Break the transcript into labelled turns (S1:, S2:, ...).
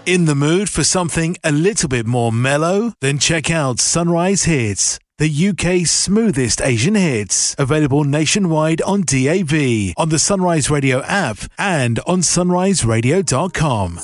S1: In the mood for something a little bit more mellow? Then check out Sunrise Hits, the UK's smoothest Asian hits. Available nationwide on DAB, on the Sunrise Radio app and on sunriseradio.com.